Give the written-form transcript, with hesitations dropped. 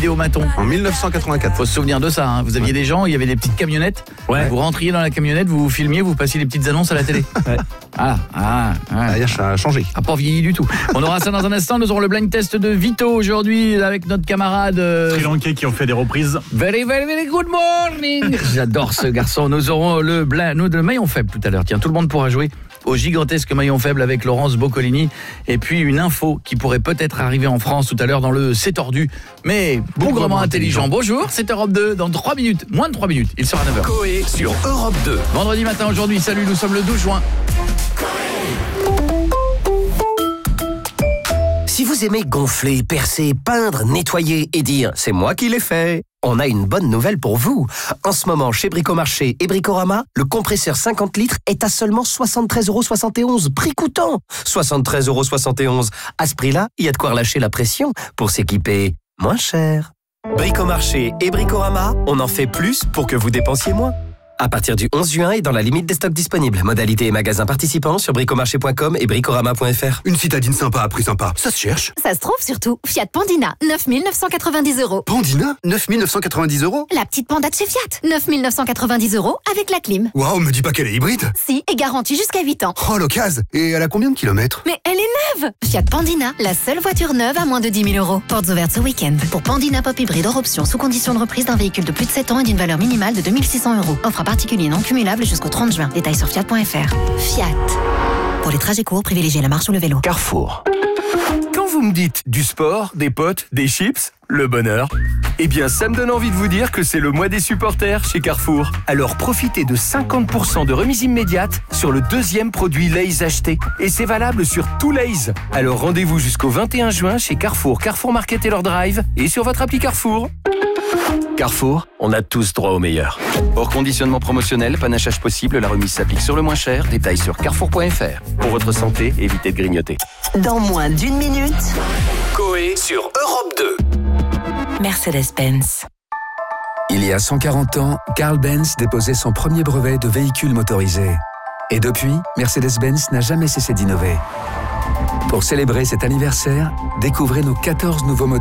vidéomaton. En 1984. Faut se souvenir de ça, hein. Vous aviez des gens, il y avait des petites camionnettes. Ouais. Vous rentriez dans la camionnette, vous vous filmiez, vous passiez les petites annonces à la télé. Ouais. Ça a changé. A pas vieilli du tout. On aura ça dans un instant. Nous aurons le blind test de Vito aujourd'hui avec notre camarade Sri Lankais qui ont fait des reprises. Very, very, very good morning. J'adore ce garçon. Nous aurons le maillon faible tout à l'heure. Tiens, tout le monde pourra jouer au gigantesque maillon faible avec Laurence Boccolini. Et puis une info qui pourrait peut-être arriver en France tout à l'heure dans le C'est tordu, mais bougrement intelligent. Bonjour, c'est Europe 2. Dans 3 minutes, moins de 3 minutes, il sera 9h. Coé sur Europe 2. Vendredi matin aujourd'hui, salut, nous sommes le 12 juin. Si vous aimez gonfler, percer, peindre, nettoyer et dire « c'est moi qui l'ai fait », on a une bonne nouvelle pour vous. En ce moment, chez Bricomarché et Bricorama, le compresseur 50 litres est à seulement 73,71 €. Prix coûtant 73,71 €. À ce prix-là, il y a de quoi relâcher la pression pour s'équiper moins cher. Bricomarché et Bricorama, on en fait plus pour que vous dépensiez moins. À partir du 11 juin et dans la limite des stocks disponibles. Modalités et magasins participants sur bricomarché.com et bricorama.fr. Une citadine sympa à prix sympa. Ça se cherche. Ça se trouve surtout. Fiat Pandina, 9 990 €. Pandina, 9 990 €. La petite panda de chez Fiat, 9 990 € avec la clim. Waouh, me dis pas qu'elle est hybride. Si, et garantie jusqu'à 8 ans. Oh, l'occasion. Et elle a combien de kilomètres? Mais elle est neuve. Fiat Pandina, la seule voiture neuve à moins de 10 000 €. Portes ouvertes ce week-end. Pour Pandina Pop Hybride hors option, sous condition de reprise d'un véhicule de plus de 7 ans et d'une valeur minimale de 2 600 €. Offre à particulier non cumulable jusqu'au 30 juin. Détails sur fiat.fr. Fiat. Pour les trajets courts, privilégiez la marche ou le vélo. Carrefour. Quand vous me dites du sport, des potes, des chips, le bonheur, eh bien ça me donne envie de vous dire que c'est le mois des supporters chez Carrefour. Alors profitez de 50% de remise immédiate sur le deuxième produit Lay's acheté. Et c'est valable sur tout Lay's. Alors rendez-vous jusqu'au 21 juin chez Carrefour, Carrefour Market Taylor Drive et sur votre appli Carrefour. Carrefour, on a tous droit au meilleur. Hors conditionnement promotionnel, panachage possible, la remise s'applique sur le moins cher. Détails sur carrefour.fr. Pour votre santé, évitez de grignoter. Dans moins d'une minute, Coé sur Europe 2. Mercedes-Benz. Il y a 140 ans, Carl Benz déposait son premier brevet de véhicule motorisé. Et depuis, Mercedes-Benz n'a jamais cessé d'innover. Pour célébrer cet anniversaire, découvrez nos 14 nouveaux modèles.